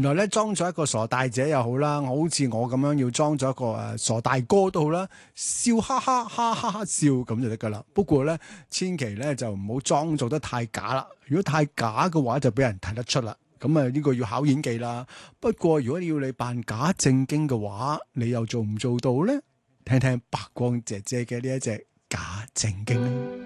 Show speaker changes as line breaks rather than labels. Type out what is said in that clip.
來咧裝咗一個傻大姐又好啦，好似我咁樣要裝咗一個傻大哥都好啦，笑哈哈哈哈哈笑咁就得噶啦。不過咧，千祈咧就唔好裝做得太假啦。如果太假嘅話，就俾人睇得出啦。咁呢個要考演技啦。不過如果要你扮假正經嘅話，你又做唔做到呢？聽聽白光姐姐嘅呢一隻假正經啦。